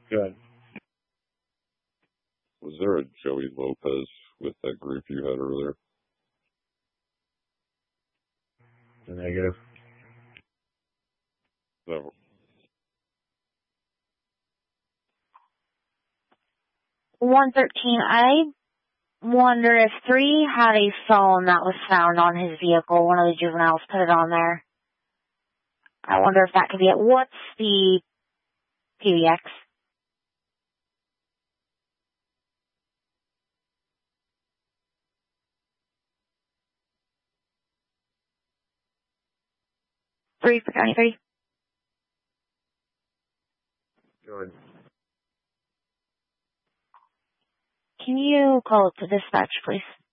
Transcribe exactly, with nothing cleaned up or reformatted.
Good. Was there a Joey Lopez with that group you had earlier? Negative. No. one thirteen, I wonder if three had a phone that was found on his vehicle. One of the juveniles put it on there. I wonder if that could be it. What's the P B X? Three for County three. Good. Can you call it to dispatch, please?